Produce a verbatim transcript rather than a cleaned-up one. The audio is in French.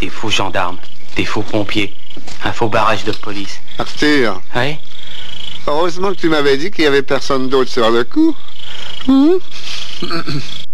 des faux gendarmes, des faux pompiers, un faux barrage de police. Arthur. Oui? Heureusement que tu m'avais dit qu'il y avait personne d'autre sur le coup. Hum?